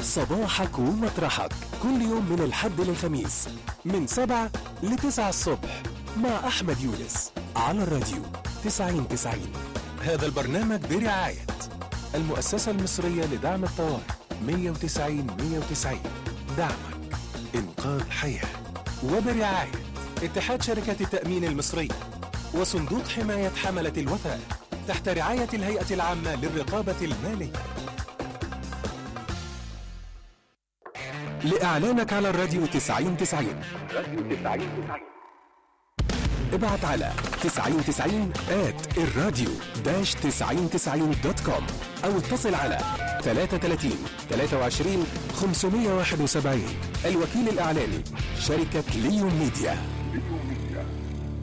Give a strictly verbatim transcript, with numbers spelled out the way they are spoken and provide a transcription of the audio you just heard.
صباحك ومطرحك كل يوم من الحد للخميس من سبعة لتسعة الصبح مع أحمد يونس على الراديو تسعين تسعين. هذا البرنامج برعاية المؤسسة المصرية لدعم الطوارئ مية وتسعين مية وتسعين، دعمك إنقاذ حياة، وبرعاية اتحاد شركات التأمين المصري وصندوق حماية حملة الوثائق تحت رعاية الهيئة العامة للرقابة المالية. لإعلانك على الراديو تسعين تسعين ابعت على تسعين تسعين آت الراديو داش تسعين تسعين دوت كوم أو اتصل على ثلاثة ثلاثين ثلاثة وعشرين خمسمية وواحد وسبعين. الوكيل الإعلاني شركة ليون ميديا.